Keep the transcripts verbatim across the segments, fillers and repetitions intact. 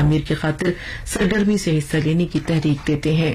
तामीर की खातिर सरगर्मी से हिस्सा लेने की तहरीक देते हैं।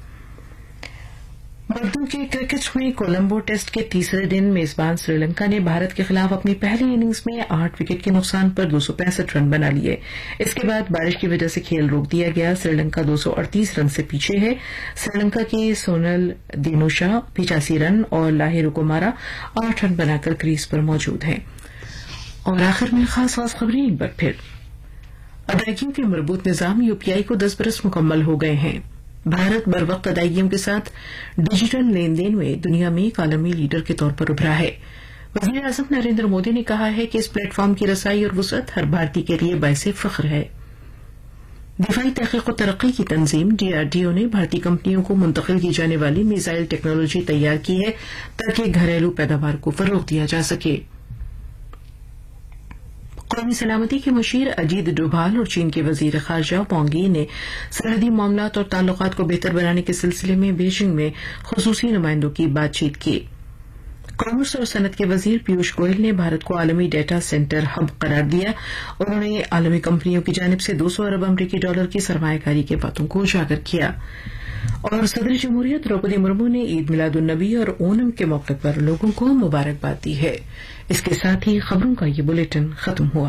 मर्दों के क्रिकेट में कोलंबो टेस्ट के तीसरे दिन मेजबान श्रीलंका ने भारत के खिलाफ अपनी पहली इनिंग्स में आठ विकेट के नुकसान पर दो सौ पैंसठ रन बना लिए। इसके बाद बारिश की वजह से खेल रोक दिया गया। श्रीलंका दो सौ अड़तीस रन से पीछे है। श्रीलंका के सोनल दिनुशा पिचासी रन और लाहिरू कुमारा आठ रन बनाकर क्रीज पर मौजूद हैं। और आखिर में खास खास खबरें एक बार फिर। अदायगियों के मरबूत निजाम यूपीआई को दस बरस मुकम्मल हो गए हैं। भारत बर वक्त अदायगियों के साथ डिजिटल लेन देन में दुनिया में एक आलमी लीडर के तौर पर उभरा है। वज़ीर आज़म नरेंद्र मोदी ने कहा है कि इस प्लेटफॉर्म की रसाई और वुसअत हर भारतीय के लिए बाइसे फख्र है। दिफाई तहक़ीक़ और तरक्की की तंजीम डीआरडीओ ने भारतीय कंपनियों को मुंतकिल की जाने वाली मिसाइल टेक्नोलॉजी तैयार की है ताकि घरेलू पैदावार को फरोग दिया जा सके। कौमी सलामती के मुशीर अजीत डोभाल और चीन के वजीर खारजा वांग यी ने सरहदी मामलात और ताल्लुकात को बेहतर बनाने के सिलसिले में बीजिंग में खुसूसी नुमाइंदों की बातचीत की। कॉमर्स और सनत के वजीर पीयूष गोयल ने भारत को आलमी डेटा सेंटर हब करार दिया। उन्होंने आलमी कंपनियों की जानिब से दो सौ अरब अमरीकी डॉलर की सरमायाकारी के बातों को उजागर किया। और सदर जमहूरिया द्रौपदी मुर्मू ने ईद मिलादुन नबी और ओणम के मौके पर लोगों को मुबारकबाद दी है। इसके साथ ही खबरों का ये बुलेटिन खत्म हुआ।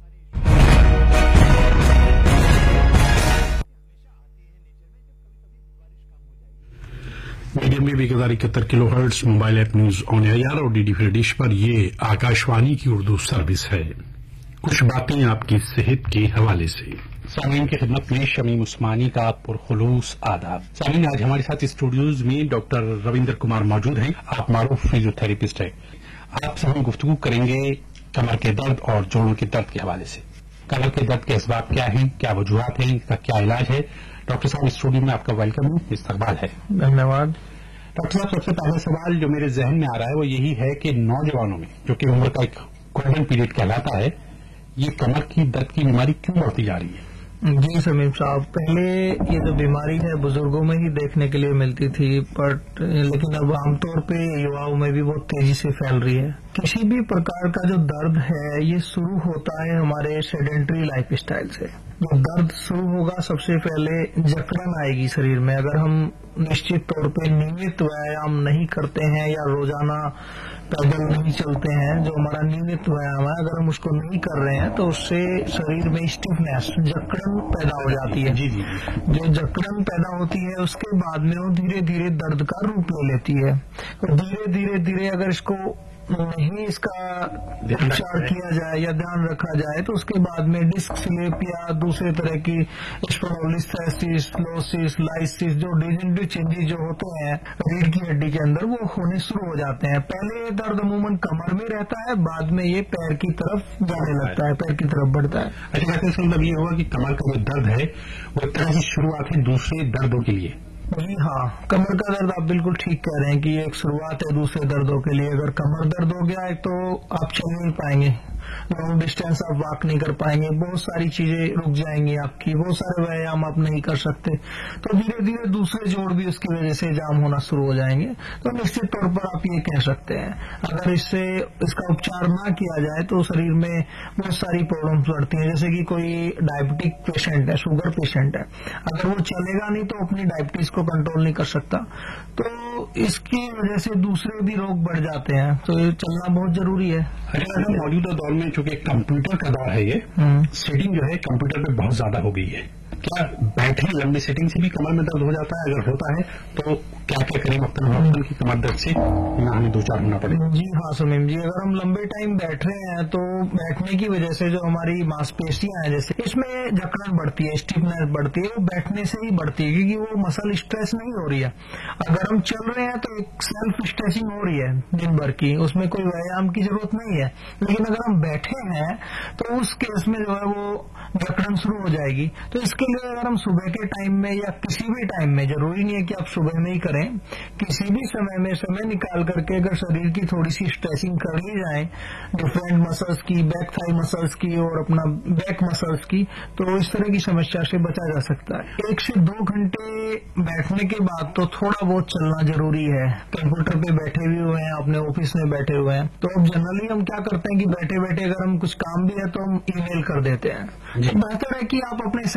मीडियम में एक हजार इकहत्तर kilo hertz mobile app news on air और डीडी फ्री डिश पर ये आकाशवाणी की उर्दू सर्विस है। कुछ बातें आपकी सेहत के हवाले से। सामीन की खिदमत में शमीम उस्मानी का पुरखुलूस आदाब। सामीन, आज हमारे साथ स्टूडियोज में डॉक्टर रविंद्र कुमार मौजूद हैं। आप मारूफ फिजियोथेरेपिस्ट हैं। आपसे हम गुफ्तगू करेंगे कमर के दर्द और जोड़ों के दर्द के हवाले से। कमर के दर्द के असबाब क्या हैं, क्या वजूहात हैं, इसका क्या इलाज है। डॉक्टर साहब, स्टूडियो में आपका वेलकम है, इस्तकबाल है। धन्यवाद। डॉक्टर साहब, सबसे पहला सवाल जो मेरे जहन में आ रहा है वो यही है कि नौजवानों में, जो कि उम्र का एक गोल्डन पीरियड कहलाता है, ये कमर की दर्द की बीमारी क्यों बढ़ती जा रही है? जी समीम साहब, पहले ये जो बीमारी है बुजुर्गों में ही देखने के लिए मिलती थी, बट लेकिन अब आमतौर पे युवाओं में भी बहुत तेजी से फैल रही है। किसी भी प्रकार का जो दर्द है ये शुरू होता है हमारे सेडेंट्री लाइफ स्टाइल से। जो दर्द शुरू होगा, सबसे पहले जकड़न आएगी शरीर में। अगर हम निश्चित तौर पे नियमित व्यायाम नहीं करते हैं या रोजाना पैदल नहीं चलते हैं, जो हमारा नियमित व्यायाम है, अगर हम उसको नहीं कर रहे हैं तो उससे शरीर में स्टिफनेस, जकड़न पैदा हो जाती है। जी जी। जो जकड़न पैदा होती है उसके बाद में वो धीरे धीरे दर्द का रूप ले लेती है। और धीरे धीरे धीरे अगर इसको नहीं इसका उपचार किया जाए या ध्यान रखा जाए तो उसके बाद में डिस्क स्लिप या दूसरे तरह की स्पोरोलिस्थेसिस, लोसिस, लाइसिस, जो डिजेनरेटिव चेंजेस जो होते हैं रीढ़ की हड्डी के अंदर, वो होने शुरू हो जाते हैं। पहले ये दर्द अमूमन कमर में रहता है, बाद में ये पैर की तरफ जाने लगता है, पैर की तरफ बढ़ता है। अच्छा, इसका मतलब ये होगा कि कमर का जो दर्द है वो एक तरह की शुरुआत है दूसरे दर्दों के लिए। जी हाँ, कमर का दर्द आप बिल्कुल ठीक कह रहे हैं कि ये एक शुरुआत है दूसरे दर्दों के लिए। अगर कमर दर्द हो गया है तो आप चल नहीं पाएंगे, लॉन्ग डिस्टेंस आप वॉक नहीं कर पाएंगे, बहुत सारी चीजें रुक जाएंगी आपकी, बहुत सारे व्यायाम आप नहीं कर सकते। तो धीरे धीरे दूसरे जोड़ भी उसकी वजह से जाम होना शुरू हो जाएंगे। तो निश्चित तौर पर आप ये कह सकते हैं, अगर इससे इसका उपचार ना किया जाए तो शरीर में बहुत सारी प्रॉब्लम्स बढ़ती हैं। जैसे कि कोई डायबिटिक पेशेंट है, शुगर पेशेंट है, अगर वो चलेगा नहीं तो अपनी डायबिटीज को कंट्रोल नहीं कर सकता, तो इसकी वजह से दूसरे भी रोग बढ़ जाते हैं। तो ये चलना बहुत जरूरी है। अच्छा, मौजूदा दौर में चूंकि कंप्यूटर का दौर है, ये सेटिंग जो है कंप्यूटर पे बहुत ज्यादा हो गई है। क्या बैठे लंबी सेटिंग से भी कमर में दर्द हो जाता है? अगर होता है तो क्या क्या करें अपने डॉक्टर की कमर दर्द से ना हमें दो चार होना पड़े? जी हाँ समीम जी, अगर हम लंबे टाइम बैठ रहे हैं तो बैठने की वजह से जो हमारी मांसपेशियां हैं, जैसे इसमें जकड़न बढ़ती है, स्टिफनेस बढ़ती है, वो बैठने से ही बढ़ती है क्योंकि वो मसल स्ट्रेस नहीं हो रही है। अगर हम चल रहे हैं तो एक सेल्फ स्ट्रेचिंग हो रही है दिन भर की, उसमें कोई व्यायाम की जरूरत नहीं है। लेकिन अगर हम बैठे हैं तो उस केस में जो है वो जकड़न शुरू हो जाएगी। तो इसके लिए अगर हम सुबह के टाइम में या किसी भी टाइम में, जरूरी नहीं है कि आप सुबह में ही करें, किसी भी समय में समय निकाल करके अगर शरीर की थोड़ी सी स्ट्रेचिंग कर ली जाए, डिफरेंट मसल्स की, बैक थाई मसल्स की और अपना बैक मसल्स की, तो इस तरह की समस्या से बचा जा सकता है। एक से दो घंटे बैठने के बाद तो थोड़ा बहुत चलना जरूरी है। कंप्यूटर पे बैठे भी हुए हैं, अपने ऑफिस में बैठे हुए हैं, तो अब जनरली हम क्या करते हैं कि बैठे बैठे अगर हम कुछ काम भी है तो हम ईमेल कर देते हैं। बेहतर है कि आप अपने